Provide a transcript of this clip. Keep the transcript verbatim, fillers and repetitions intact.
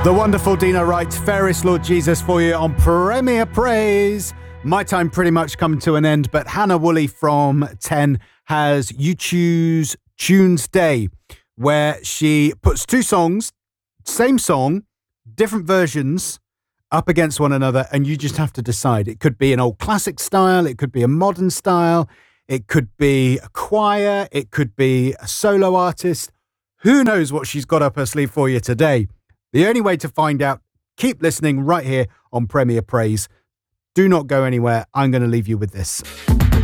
The wonderful Dina Wright, Ferris Lord Jesus for you on Premier Praise. My time pretty much come to an end, but Hannah Woolley from ten has You Choose Tunes Day, where she puts two songs, same song, different versions up against one another, and you just have to decide. It could be an old classic style, it could be a modern style, it could be a choir, it could be a solo artist. Who knows what she's got up her sleeve for you today? The only way to find out, keep listening right here on Premier Praise. Do not go anywhere. I'm going to leave you with this.